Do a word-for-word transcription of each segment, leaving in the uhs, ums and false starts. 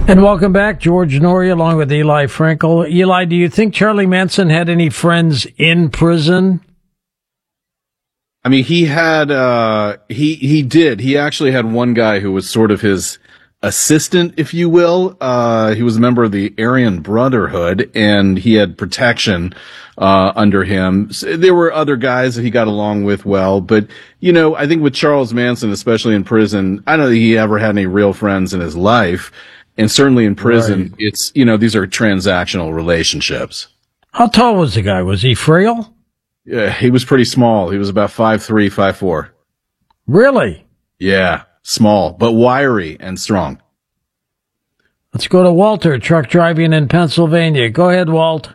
And welcome back, George Noory, along with Eli Frankel. Eli, do you think Charlie Manson had any friends in prison? I mean, he had, uh, he, he did. He actually had one guy who was sort of his assistant, if you will. Uh, he was a member of the Aryan Brotherhood, and he had protection, uh, under him. So there were other guys that he got along with well, but, you know, I think with Charles Manson, especially in prison, I don't think he ever had any real friends in his life. And certainly in prison, right. It's, you know, these are transactional relationships. How tall was the guy? Was he frail? Yeah, he was pretty small. He was about five three, five four. Really? Yeah, small, but wiry and strong. Let's go to Walter, truck driving in Pennsylvania. Go ahead, Walt.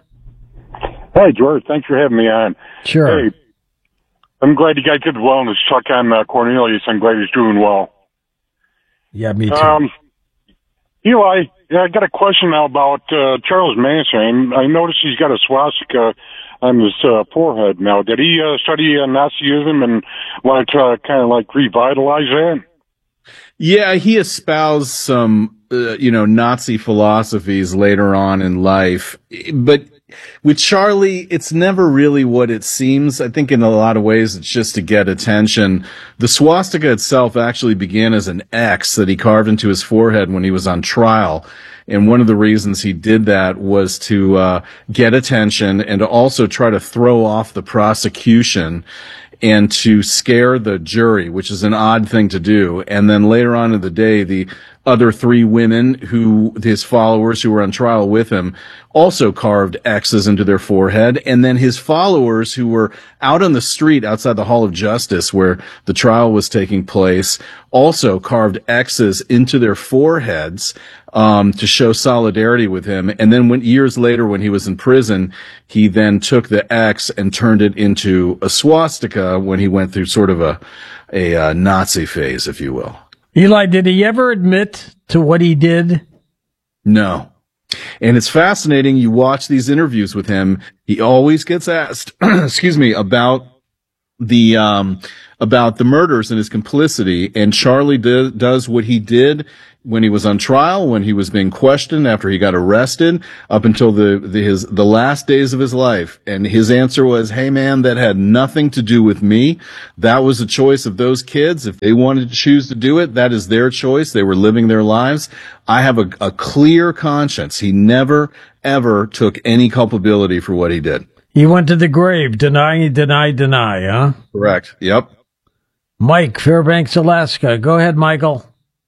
Hey, George. Thanks for having me on. Sure. Hey, I'm glad you guys did the wellness check on uh, Cornelius. I'm glad he's doing well. Yeah, me too. Um, Eli, I got a question now about uh, Charles Manson. I noticed he's got a swastika on his uh, forehead now. Did he uh, study uh, Nazism and want to uh, kind of like revitalize that? Yeah, he espoused some, uh, you know, Nazi philosophies later on in life. But with Charlie, it's never really what it seems. I think in a lot of ways it's just to get attention. The swastika itself actually began as an X that he carved into his forehead when he was on trial. And one of the reasons he did that was to uh, get attention and to also try to throw off the prosecution and to scare the jury, which is an odd thing to do. And then later on in the day, the other three women who, his followers who were on trial with him, also carved X's into their forehead. And then his followers who were out on the street outside the Hall of Justice where the trial was taking place also carved X's into their foreheads, um, to show solidarity with him. And then when years later, when he was in prison, he then took the X and turned it into a swastika when he went through sort of a, a, uh, Nazi phase, if you will. Eli, did he ever admit to what he did? No. And it's fascinating. You watch these interviews with him. He always gets asked, excuse me, about the, um, about the murders and his complicity. And Charlie do, does what he did when he was on trial, when he was being questioned after he got arrested, up until the, the his the last days of his life. And his answer was, hey man, that had nothing to do with me. That was a choice of those kids. If they wanted to choose to do it, that is their choice. They were living their lives. I have a, a clear conscience. He never, ever took any culpability for what he did. He went to the grave, deny, deny, deny, huh? Correct. Yep. Mike, Fairbanks, Alaska. Go ahead, Michael.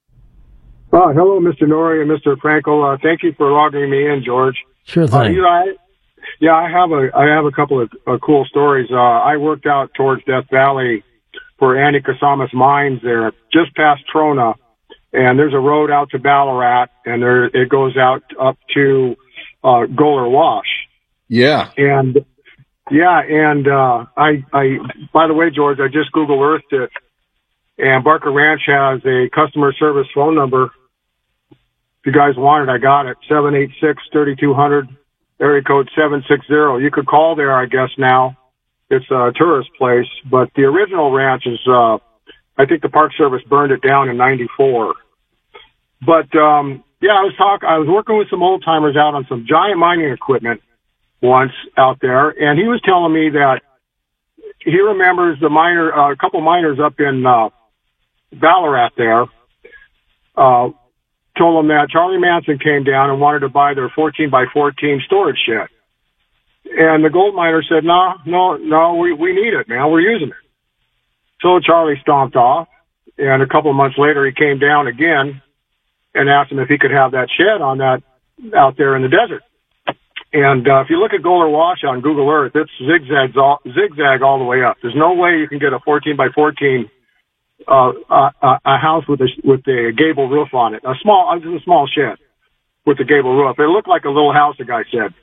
Uh, hello, Mister Noory and Mister Frankel. Uh, thank you for logging me in, George. Sure thing. Uh, you know, I, yeah, I have a I have a couple of uh, cool stories. Uh, I worked out towards Death Valley for Andy Kasamas Mines there, just past Trona, and there's a road out to Ballarat, and there it goes out up to uh, Goler Wash. Yeah. And yeah, and uh, I I by the way, George, I just Google Earthed it, and Barker Ranch has a customer service phone number. If you guys want it, I got it. seven eight six, three two zero zero, area code seven six zero. You could call there, I guess, now. It's a tourist place, but the original ranch is, uh, I think the Park Service burned it down in ninety-four. But, um, yeah, I was talking, I was working with some old timers out on some giant mining equipment once out there, and he was telling me that he remembers the miner, uh, a couple miners up in, uh, Ballarat there, uh, told them that Charlie Manson came down and wanted to buy their fourteen by fourteen storage shed. And the gold miner said, no, no, no, we, we need it, man. We're using it. So Charlie stomped off, and a couple of months later he came down again and asked him if he could have that shed on that out there in the desert. And uh, if you look at Goler Wash on Google Earth, it's zigzags all, zigzag all the way up. There's no way you can get a fourteen by fourteen Uh, a, a house with a with a gable roof on it. A small, it was a small shed with a gable roof. It looked like a little house, the guy said.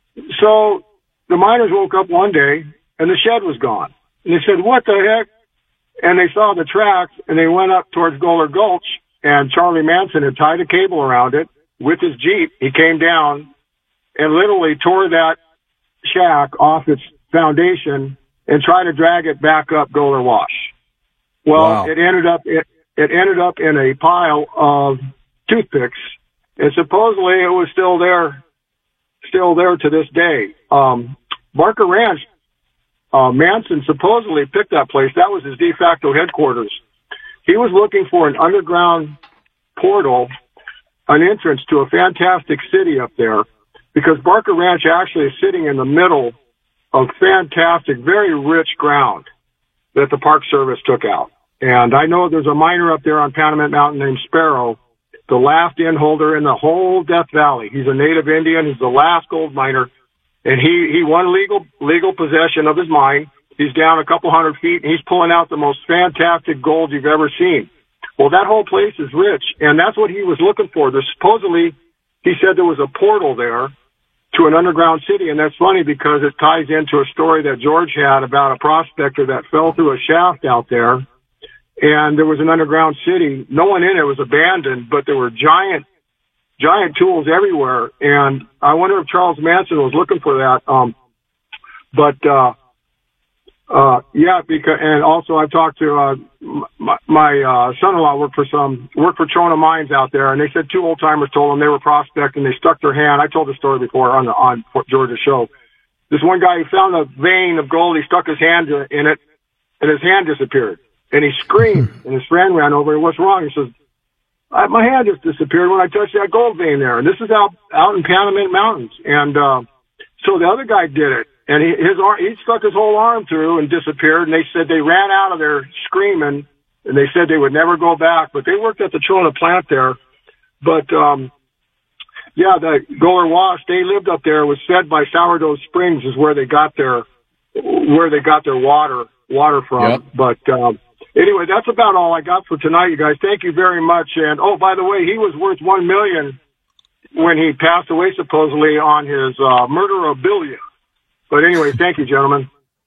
So the miners woke up one day and the shed was gone. And they said, "What the heck?" And they saw the tracks and they went up towards Goler Gulch. And Charlie Manson had tied a cable around it with his Jeep. He came down and literally tore that shack off its foundation and tried to drag it back up Goler Wash. Well, Wow. it ended up it, it ended up in a pile of toothpicks and supposedly it was still there, still there to this day. Um, Barker Ranch, uh, Manson supposedly picked that place. That was his de facto headquarters. He was looking for an underground portal, an entrance to a fantastic city up there, because Barker Ranch actually is sitting in the middle of fantastic, very rich ground that the Park Service took out. And I know there's a miner up there on Panamint Mountain named Sparrow, the last in holder in the whole Death Valley. He's a native Indian. He's the last gold miner. And he, he won legal, legal possession of his mine. He's down a couple hundred feet, and he's pulling out the most fantastic gold you've ever seen. Well, that whole place is rich, and that's what he was looking for. There's supposedly, he said there was a portal there to an underground city, and that's funny because it ties into a story that George had about a prospector that fell through a shaft out there, and there was an underground city. No one in it was abandoned, but there were giant, giant tools everywhere, and I wonder if Charles Manson was looking for that. Um, but, uh, uh, yeah, because, and also I've talked to, uh, my, my uh, son-in-law worked for some, worked for Trona Mines out there, and they said two old timers told them they were prospecting. They stuck their hand. I told the story before on the, on George's show. This one guy, he found a vein of gold. He stuck his hand in it, and his hand disappeared. And he screamed, and his friend ran over. What's wrong? He says, I, my hand just disappeared when I touched that gold vein there. And this is out, out in Panamint Mountains. And, uh, so the other guy did it. And he, his arm, he stuck his whole arm through and disappeared. And they said they ran out of there screaming, and they said they would never go back. But they worked at the Trona plant there. But, um, yeah, the Goler Wash, they lived up there. It was fed by Sourdough Springs is where they got their, where they got their water, water from. Yep. But, um, anyway, that's about all I got for tonight, you guys. Thank you very much. And, oh, by the way, he was worth one million dollars when he passed away, supposedly, on his uh, murderabilia. But anyway, thank you, gentlemen.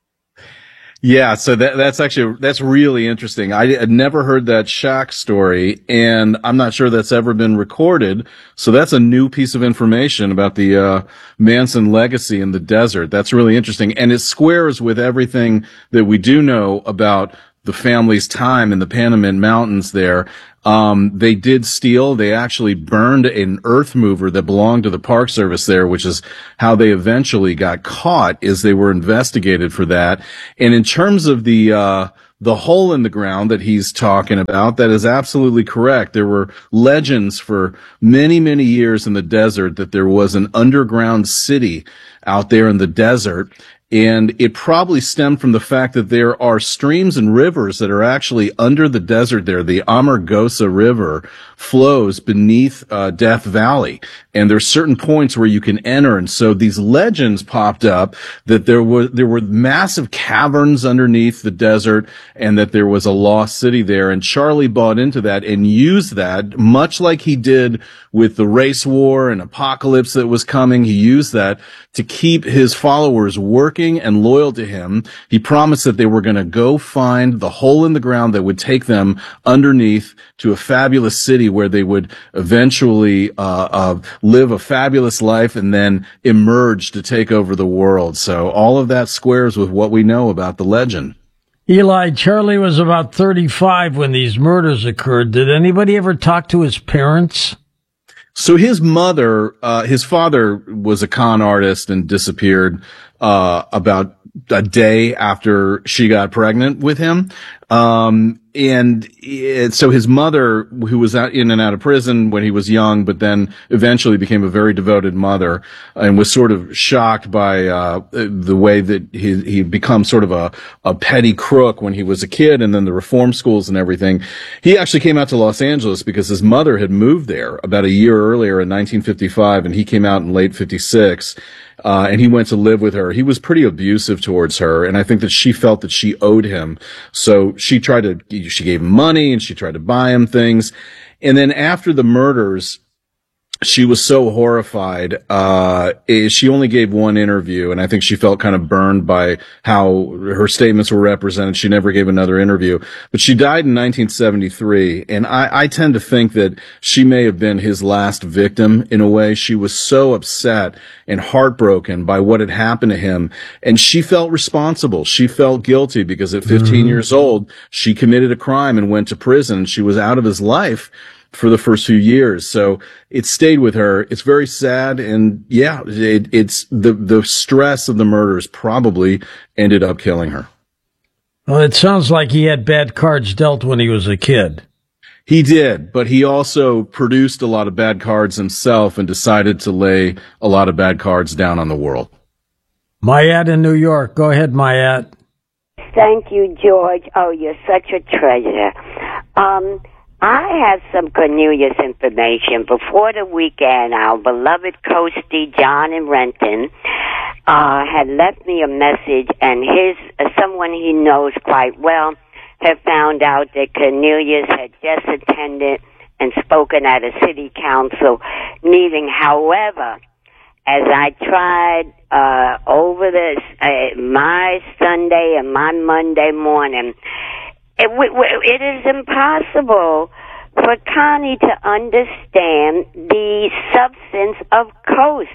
Yeah, so that, that's actually, that's really interesting. I had never heard that shack story, and I'm not sure that's ever been recorded. So that's a new piece of information about the, uh, Manson legacy in the desert. That's really interesting. And it squares with everything that we do know about the family's time in the Panamint Mountains there. Um, they did steal, they actually burned an earth mover that belonged to the Park Service there, which is how they eventually got caught, is they were investigated for that. And in terms of the, uh, the hole in the ground that he's talking about, that is absolutely correct. There were legends for many, many years in the desert that there was an underground city out there in the desert. And it probably stemmed from the fact that there are streams and rivers that are actually under the desert there. The Amargosa River flows beneath uh, Death Valley, and there's certain points where you can enter. And so these legends popped up that there were there were massive caverns underneath the desert, and that there was a lost city there. And Charlie bought into that and used that, much like he did with the race war and apocalypse that was coming. He used that to keep his followers working and loyal to him. He promised that they were going to go find the hole in the ground that would take them underneath to a fabulous city where they would eventually uh, uh live a fabulous life and then emerge to take over the world. So all of that squares with what we know about the legend. Eli, Charlie was about thirty-five when these murders occurred. Did anybody ever talk to his parents? So his mother, uh, his father was a con artist and disappeared, uh, about a day after she got pregnant with him. Um, and it, so his mother, who was out in and out of prison when he was young, but then eventually became a very devoted mother, and was sort of shocked by, uh, the way that he, he'd become sort of a, a petty crook when he was a kid, and then the reform schools and everything. He actually came out to Los Angeles because his mother had moved there about a year earlier in nineteen fifty-five, and he came out in late fifty-six. Uh, and he went to live with her. He was pretty abusive towards her, and I think that she felt that she owed him. So she tried to, she gave him money, and she tried to buy him things. And then after the murders, she was so horrified. Uh, she only gave one interview, and I think she felt kind of burned by how her statements were represented. She never gave another interview, but she died in nineteen seventy-three. And I, I tend to think that she may have been his last victim in a way. She was so upset and heartbroken by what had happened to him. And she felt responsible. She felt guilty because at fifteen mm-hmm. years old, she committed a crime and went to prison. She was out of his life for the first few years. So it stayed with her. It's very sad. And yeah, it, it's the, the stress of the murders probably ended up killing her. Well, it sounds like he had bad cards dealt when he was a kid. He did, but he also produced a lot of bad cards himself and decided to lay a lot of bad cards down on the world. Mayat in New York. Go ahead, Mayat. Thank you, George. Oh, you're such a treasure. Um, I have some Cornelius information. Before the weekend, our beloved Coastie, John in Renton, uh, had left me a message, and his uh, someone he knows quite well had found out that Cornelius had just attended and spoken at a city council meeting. However, as I tried uh over this, uh, my Sunday and my Monday morning, it, it is impossible for Connie to understand the substance of Coast,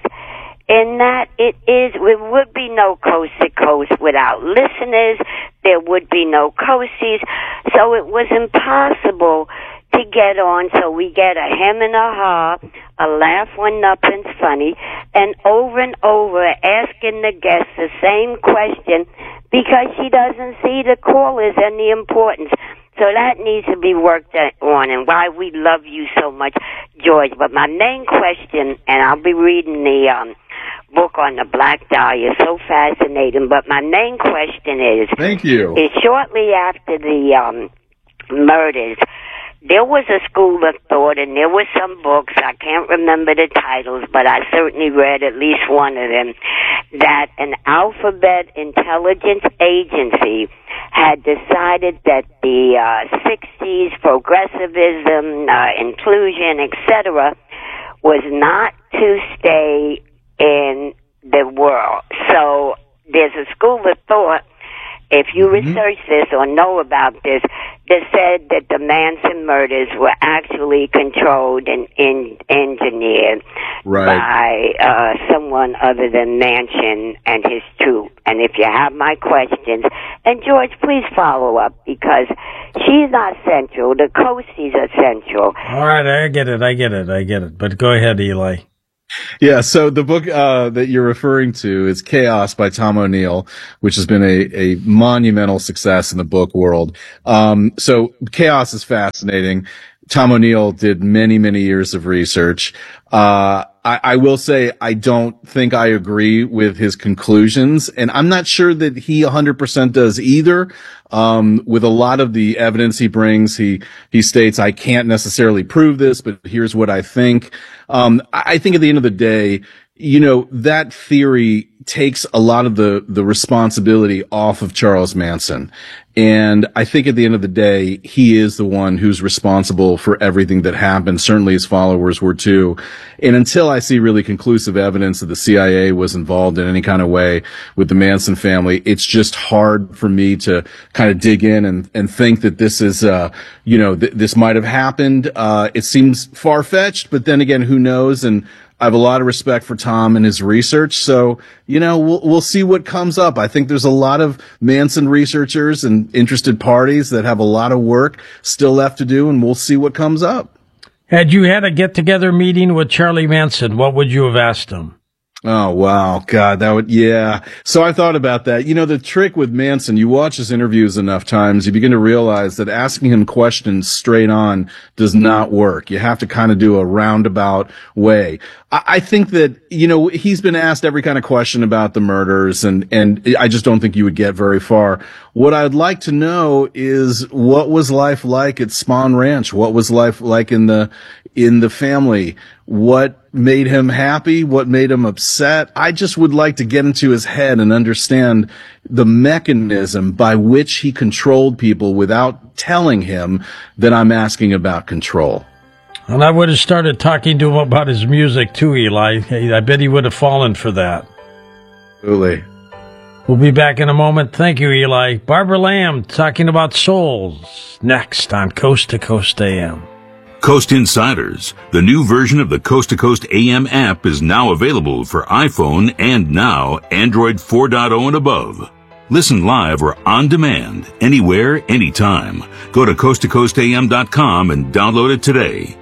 in that it is, there would be no Coast to Coast without listeners. There would be no Coasties. So it was impossible to get on. So we get a hem and a ha, a laugh when nothing's funny, and over and over asking the guests the same question because she doesn't see the callers and the importance. So that needs to be worked on, and why we love you so much, George. But my main question, and I'll be reading the um, book on the Black Dahlia, so fascinating, but my main question is... Thank you. Is shortly after the um, murders, there was a school of thought, and there were some books, I can't remember the titles, but I certainly read at least one of them, that an alphabet intelligence agency had decided that the uh, sixties progressivism, uh, inclusion, et cetera, was not to stay in the world. So there's a school of thought, if you mm-hmm. research this or know about this, that said that the Manson murders were actually controlled and in, engineered right. by uh, someone other than Manchin and his troop. And if you have my questions, and George, please follow up, because she's not central. The Coasties are central. All right, I get it, I get it, I get it. But go ahead, Eli. Yeah, so the book uh that you're referring to is Chaos by Tom O'Neill, which has been a, a monumental success in the book world. Um so Chaos is fascinating. Tom O'Neill did many, many years of research. Uh I, I will say I don't think I agree with his conclusions, and I'm not sure that he one hundred percent does either. Um, with a lot of the evidence he brings, he, he states, I can't necessarily prove this, but here's what I think. Um, I think at the end of the day, you know, that theory takes a lot of the, the responsibility off of Charles Manson. And I think at the end of the day, he is the one who's responsible for everything that happened. Certainly his followers were too. And until I see really conclusive evidence that the C I A was involved in any kind of way with the Manson family, it's just hard for me to kind of dig in and, and think that this is, uh, you know, th- this might have happened. Uh, it seems far-fetched, but then again, who knows? And I have a lot of respect for Tom and his research. So, you know, we'll, we'll see what comes up. I think there's a lot of Manson researchers and interested parties that have a lot of work still left to do, and we'll see what comes up. Had you had a get-together meeting with Charlie Manson, what would you have asked him? Oh, wow. God, that would, yeah. So I thought about that. You know, the trick with Manson, you watch his interviews enough times, you begin to realize that asking him questions straight on does not work. You have to kind of do a roundabout way. I, I think that, you know, he's been asked every kind of question about the murders, and, and I just don't think you would get very far. What I'd like to know is, what was life like at Spahn Ranch? What was life like in the, in the family? What made him happy? What made him upset? I just would like to get into his head and understand the mechanism by which he controlled people without telling him that I'm asking about control. And I would have started talking to him about his music too, Eli. I bet he would have fallen for that. Absolutely. We'll be back in a moment. Thank you, Eli. Barbara Lamb talking about souls next on Coast to Coast A M. Coast Insiders, the new version of the Coast to Coast A M app, is now available for iPhone and now Android four point oh and above. Listen live or on demand, anywhere, anytime. Go to coast to coast a m dot com and download it today.